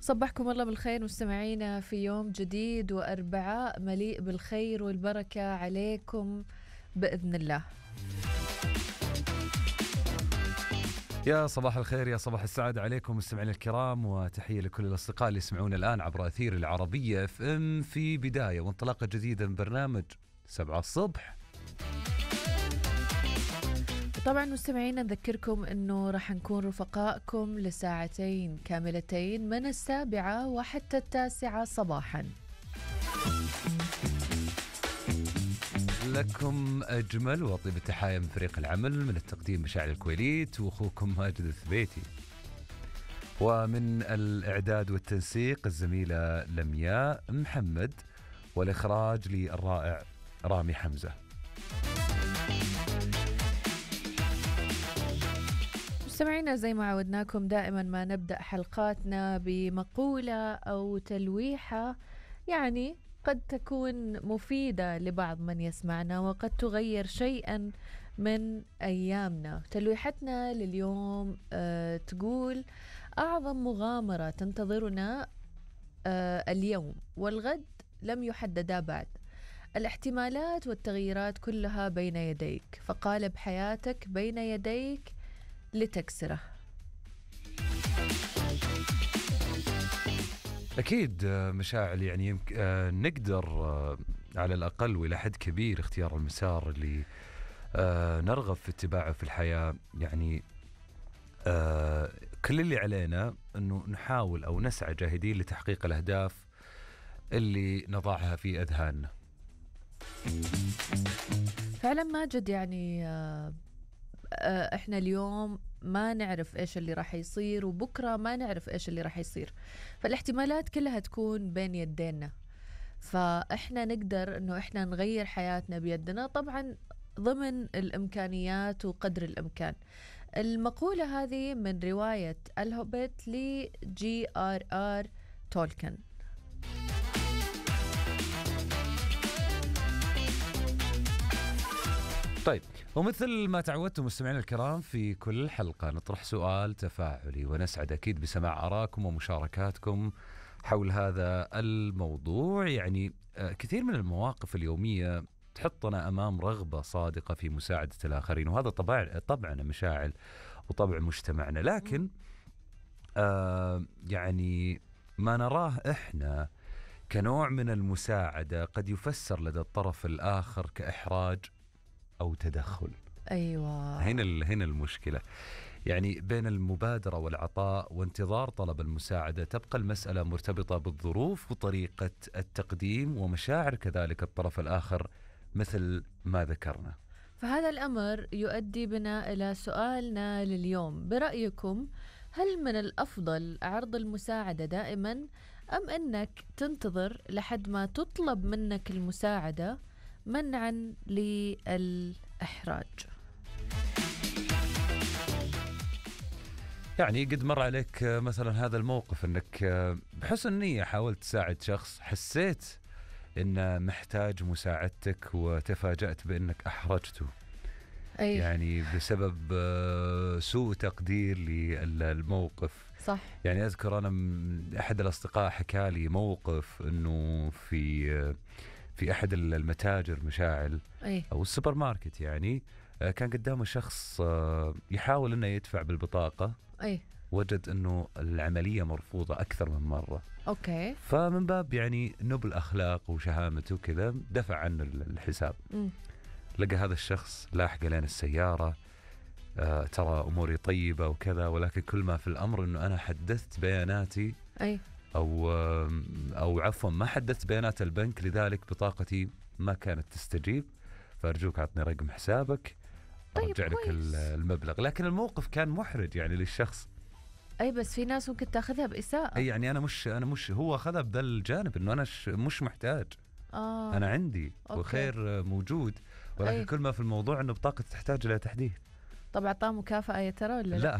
صبحكم الله بالخير مستمعينا في يوم جديد وأربعاء مليء بالخير والبركة عليكم بإذن الله. يا صباح الخير، يا صباح السعادة عليكم مستمعينا الكرام، وتحية لكل الأصدقاء اللي يسمعون الآن عبر أثير العربية FM في بداية وانطلاقة جديدة من برنامج 7 الصبح. طبعا مستمعينا نذكركم أنه راح نكون رفقائكم لساعتين كاملتين من 7 وحتى 9 صباحا. لكم أجمل وطيب التحايا من فريق العمل، من التقديم مشاعل الكويليت وأخوكم ماجد الثبيتي، ومن الإعداد والتنسيق الزميلة لمياء محمد، والإخراج للرائع رامي حمزة. مستمعينا زي ما عودناكم دائما ما نبدأ حلقاتنا بمقولة أو تلويحة، يعني قد تكون مفيدة لبعض من يسمعنا وقد تغير شيئا من أيامنا. تلويحتنا لليوم تقول: أعظم مغامرة تنتظرنا اليوم والغد لم يحددا بعد، الاحتمالات والتغييرات كلها بين يديك، فقالب حياتك بين يديك لتكسره. أكيد مشاعل، يعني نقدر على الأقل وإلى حد كبير اختيار المسار اللي نرغب في اتباعه في الحياة. يعني كل اللي علينا أنه نحاول أو نسعى جاهدين لتحقيق الأهداف اللي نضعها في أذهاننا. فعلا ماجد، يعني احنا اليوم ما نعرف ايش اللي راح يصير، وبكرة ما نعرف ايش اللي راح يصير، فالاحتمالات كلها تكون بين يدينا، فاحنا نقدر انه احنا نغير حياتنا بيدنا، طبعا ضمن الامكانيات وقدر الامكان. المقولة هذه من رواية الهوبيت لجي آر آر تولكن. طيب، ومثل ما تعودتم مستمعينا الكرام في كل حلقة نطرح سؤال تفاعلي، ونسعد أكيد بسماع آراءكم ومشاركاتكم حول هذا الموضوع. يعني كثير من المواقف اليومية تحطنا أمام رغبة صادقة في مساعدة الآخرين، وهذا طبعنا مشاعل وطبع مجتمعنا، لكن يعني ما نراه إحنا كنوع من المساعدة قد يفسر لدى الطرف الآخر كإحراج أو تدخل. أيوة، هنا المشكلة. يعني بين المبادرة والعطاء وانتظار طلب المساعدة تبقى المسألة مرتبطة بالظروف وطريقة التقديم ومشاعر كذلك الطرف الآخر مثل ما ذكرنا. فهذا الأمر يؤدي بنا إلى سؤالنا لليوم: برأيكم هل من الأفضل عرض المساعدة دائما، أم أنك تنتظر لحد ما تطلب منك المساعدة منعا للإحراج؟ يعني قد مر عليك مثلا هذا الموقف، أنك بحسن نية حاولت تساعد شخص، حسيت إنه محتاج مساعدتك وتفاجأت بأنك أحرجته. أي. يعني بسبب سوء تقدير للموقف. صح. يعني أذكر أنا أحد الأصدقاء حكى لي موقف أنه في أحد المتاجر مشاعل أو السوبر ماركت، يعني كان قدامه شخص يحاول أنه يدفع بالبطاقة. وجد أنه العملية مرفوضة أكثر من مرة. أوكي. فمن باب يعني نبل أخلاق وشهامته كذا دفع عنه الحساب. لقى هذا الشخص لاحق لين السيارة، ترى أموري طيبة وكذا، ولكن كل ما في الأمر أنه أنا حدثت بياناتي أو عفوا ما حدثت بيانات البنك، لذلك بطاقتي ما كانت تستجيب، فأرجوك عطني رقم حسابك أرجع لك المبلغ. لكن الموقف كان محرج يعني للشخص. بس في ناس ممكن تاخذها بإساءة. يعني أنا مش هو أخذها بذا الجانب إنه أنا مش محتاج. أنا عندي وخير موجود، ولكن كل ما في الموضوع إنه بطاقتي تحتاج إلى تحديث. طب أعطاه مكافأة يا ترى ولا لا؟